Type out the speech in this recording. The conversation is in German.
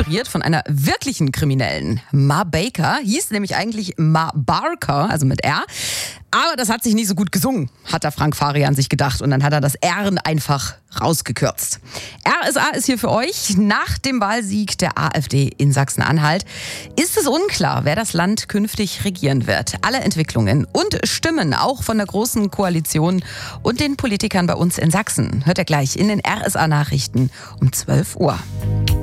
inspiriert von einer wirklichen Kriminellen. Ma Baker hieß nämlich eigentlich Ma Barker, also mit R. Aber das hat sich nicht so gut gesungen, hat der Frank Farian sich gedacht. Und dann hat er das R einfach rausgekürzt. RSA ist hier für euch. Nach dem Wahlsieg der AfD in Sachsen-Anhalt ist es unklar, wer das Land künftig regieren wird. Alle Entwicklungen und Stimmen, auch von der Großen Koalition und den Politikern bei uns in Sachsen, hört ihr gleich in den RSA-Nachrichten um 12 Uhr.